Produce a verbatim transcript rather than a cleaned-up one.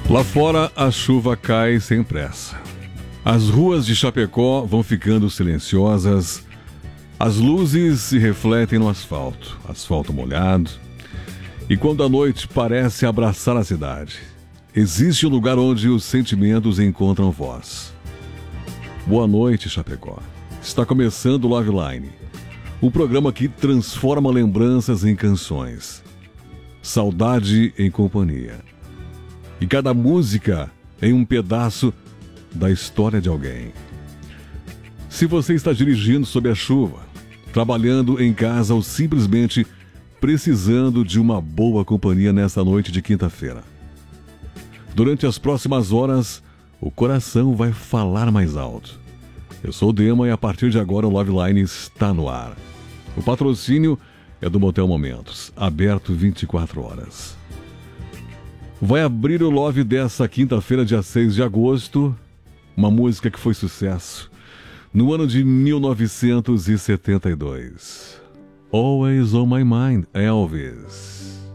Lá fora, a chuva cai sem pressa. As ruas de Chapecó vão ficando silenciosas. As luzes se refletem no asfalto, asfalto molhado. E quando a noite parece abraçar a cidade, existe um lugar onde os sentimentos encontram voz. Boa noite, Chapecó. Está começando o Love Line, o programa que transforma lembranças em canções. Saudade em companhia. E cada música em um pedaço da história de alguém. Se você está dirigindo sob a chuva, trabalhando em casa ou simplesmente precisando de uma boa companhia nesta noite de quinta-feira, durante as próximas horas, o coração vai falar mais alto. Eu sou o Dema e a partir de agora o Love Line está no ar. O patrocínio é do Motel Momentos, aberto vinte e quatro horas. Vai abrir o Love dessa quinta-feira, dia seis de agosto, uma música que foi sucesso no ano de mil novecentos e setenta e dois. Always on My Mind, Elvis.